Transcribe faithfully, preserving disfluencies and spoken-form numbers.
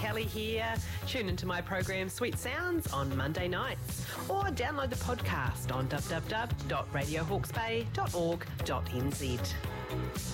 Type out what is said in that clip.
Kelly here. Tune into my program Sweet Sounds on Monday nights or download the podcast on w w w dot radio hawke's bay dot org dot n z.